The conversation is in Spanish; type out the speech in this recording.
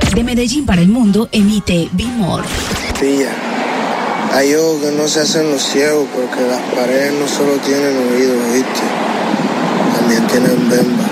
De Medellín para el mundo emite Be More. Pilla, hay ojos que no se hacen los ciegos porque las paredes no solo tienen oídos, ¿viste? También tienen bemba.